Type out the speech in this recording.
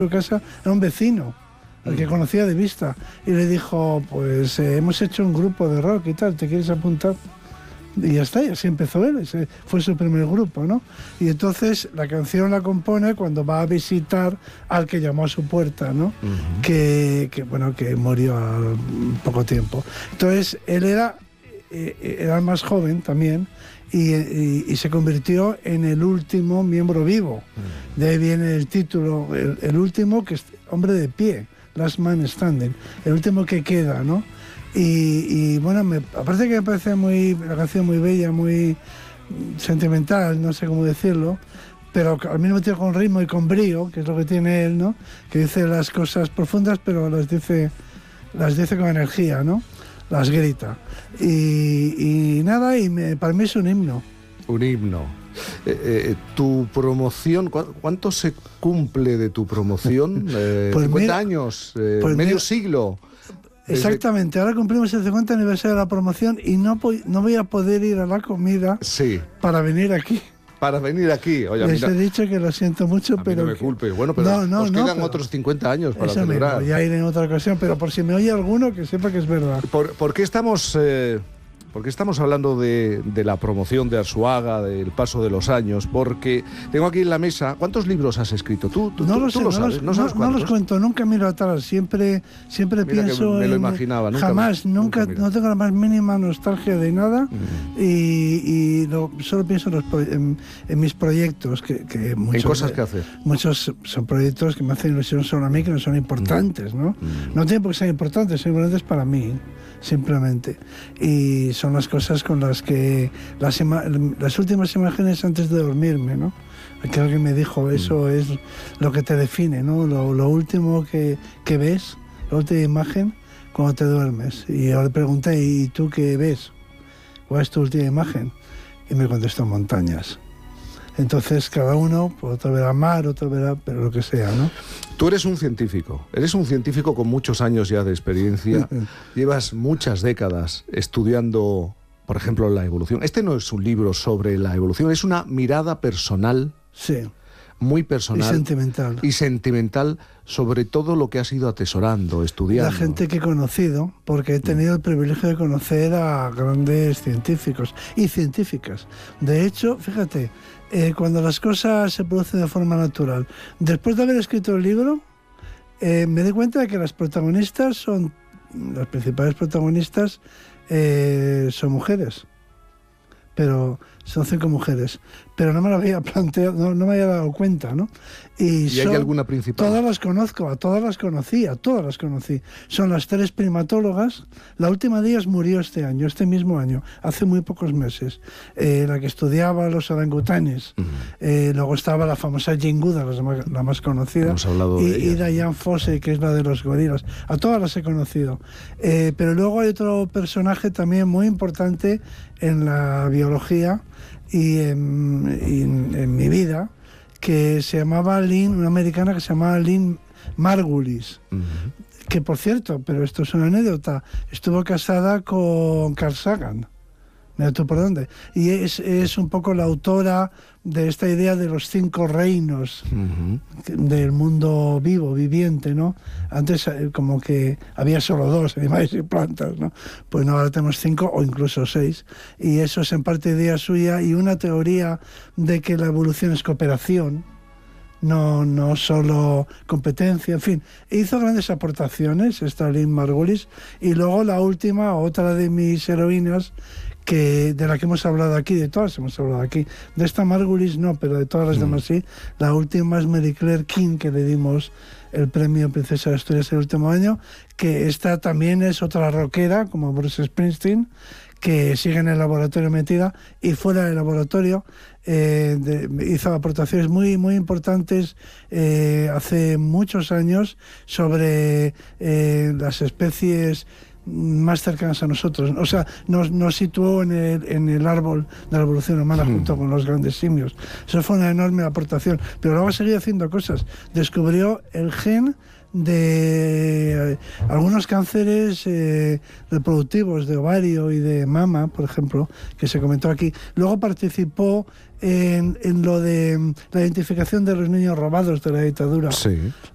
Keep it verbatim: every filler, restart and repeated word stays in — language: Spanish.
su casa era un vecino, al que conocía de vista, y le dijo, pues eh, hemos hecho un grupo de rock y tal, ¿te quieres apuntar? Y ya está, y así empezó él, ese fue su primer grupo, ¿no? Y entonces la canción la compone cuando va a visitar al que llamó a su puerta, ¿no? Uh-huh. que, que, bueno, que murió al poco tiempo. Entonces, él era, eh, era más joven también, y, y, y se convirtió en el último miembro vivo. Uh-huh. De ahí viene el título, el, el último, que es hombre de pie, Last Man Standing, el último que queda, ¿no? Y, y bueno, me, aparte que me parece muy, la canción muy bella, muy sentimental, no sé cómo decirlo, pero al mismo tiempo con ritmo y con brío, que es lo que tiene él, ¿no? Que dice las cosas profundas, pero las dice, las dice con energía, ¿no? Las grita. Y, y nada, y me, para mí es un himno. Un himno. Eh, eh, tu promoción, ¿cu- ¿cuánto se cumple de tu promoción? Eh, pues cincuenta mira, años, eh, pues medio mira, siglo. Exactamente, ahora cumplimos el cincuenta aniversario de la promoción y no, no voy a poder ir a la comida sí. para venir aquí. Para venir aquí. Oye, Les mira, he dicho que lo siento mucho, a pero... mí no me que... culpes. Bueno, pero no, no, os no, quedan pero... otros cincuenta años para Eso celebrar. Mismo, ya iré en otra ocasión, pero por si me oye alguno, que sepa que es verdad. ¿Por, por qué estamos... Eh... ¿Por qué estamos hablando de, de la promoción de Arzuaga, del paso de los años? Porque tengo aquí en la mesa... ¿Cuántos libros has escrito? ¿Tú, tú, no tú, lo tú sé, lo no, sabes? los, ¿No, sabes no, no los cuento, nunca miro atrás. Siempre, siempre Mira pienso que me lo en... imaginaba. Nunca, jamás, nunca, nunca no tengo la más mínima nostalgia de nada. Mm. Y, y lo, solo pienso en, los, en, en mis proyectos. Que, que muchos, en cosas que hacer. Muchos son proyectos que me hacen ilusión solo a mí, que no son importantes, ¿no? Mm. No tienen por qué ser importantes, son importantes para mí, simplemente. Y son las cosas con las que las, ima- las últimas imágenes antes de dormirme, ¿no? Que alguien me dijo, eso mm. es lo que te define, ¿no? Lo, lo último que, que ves, la última imagen cuando te duermes. Y yo le pregunté, ¿y tú qué ves? ¿Cuál es tu última imagen? Y me contestó, montañas. Entonces cada uno, pues, otro verá mar, otro verá, pero lo que sea, ¿no? Tú eres un científico, eres un científico con muchos años ya de experiencia, llevas muchas décadas estudiando, por ejemplo, la evolución. Este no es un libro sobre la evolución, es una mirada personal, sí, muy personal y sentimental, y sentimental sobre todo lo que has ido atesorando, estudiando. La gente que he conocido, porque he tenido el privilegio de conocer a grandes científicos y científicas. De hecho, fíjate, eh, cuando las cosas se producen de forma natural, después de haber escrito el libro, eh, me di cuenta de que las protagonistas son, las principales protagonistas eh, son mujeres. Pero son cinco mujeres, pero no me lo había planteado, no, no me había dado cuenta, ¿no? ¿Y, ¿Y son, hay alguna principal? Todas las conozco, a todas las conocí, a todas las conocí. Son las tres primatólogas. La última de ellas murió este año, este mismo año, hace muy pocos meses. Eh, la que estudiaba los orangutanes. Uh-huh. Eh, luego estaba la famosa Jane Goodall, la más, la más conocida. Hemos hablado y, de ella. Y Diane Fossey, que es la de los gorilas. A todas las he conocido. Eh, pero luego hay otro personaje también muy importante en la biología y en, y en, en mi vida, que se llamaba Lynn, una americana que se llamaba Lynn Margulis, uh-huh. que por cierto, pero esto es una anécdota, estuvo casada con Carl Sagan. Mira tú por dónde. Y es, es un poco la autora de esta idea de los cinco reinos uh-huh. del mundo vivo, viviente, ¿no? Antes como que había solo dos, animales y plantas, ¿no? Pues no, ahora tenemos cinco o incluso seis. Y eso es en parte idea suya y una teoría de que la evolución es cooperación, no, no solo competencia, en fin. Hizo grandes aportaciones, esta Lynn Margulis, y luego la última, otra de mis heroínas, que de la que hemos hablado aquí, de todas hemos hablado aquí, de esta Margulis no, pero de todas las mm. demás sí. La última es Mary Claire King, que le dimos el premio Princesa de Asturias el último año, que esta también es otra rockera, como Bruce Springsteen, que sigue en el laboratorio metida, y fuera del laboratorio eh, de, hizo aportaciones muy, muy importantes eh, hace muchos años sobre eh, las especies más cercanas a nosotros. O sea, nos, nos situó en el, en el árbol de la evolución humana mm. junto con los grandes simios. Eso fue una enorme aportación. Pero luego seguía haciendo cosas. Descubrió el gen de eh, algunos cánceres eh, reproductivos de ovario y de mama, por ejemplo, que se comentó aquí. Luego participó en, en lo de la identificación de los niños robados de la dictadura. Sí.